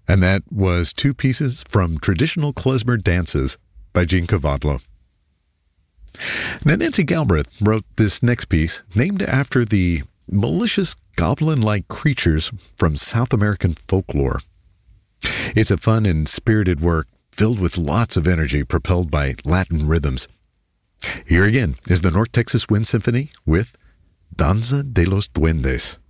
And that was two pieces from Traditional Klezmer Dances by Gene Cavadlo. Now, Nancy Galbraith wrote this next piece named after the malicious goblin-like creatures from South American folklore. It's a fun and spirited work filled with lots of energy propelled by Latin rhythms. Here again is the North Texas Wind Symphony with Danza de los Duendes.